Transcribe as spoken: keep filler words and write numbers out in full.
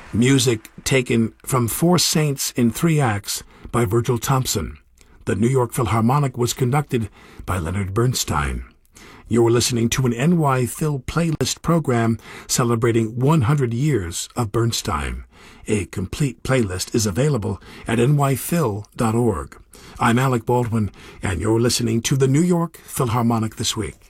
Music taken from Four Saints in Three Acts by Virgil Thompson. The New York Philharmonic was conducted by Leonard Bernstein. You're listening to an N Y Phil playlist program celebrating one hundred years of Bernstein. A complete playlist is available at n y phil dot org. I'm Alec Baldwin, and you're listening to the New York Philharmonic This Week.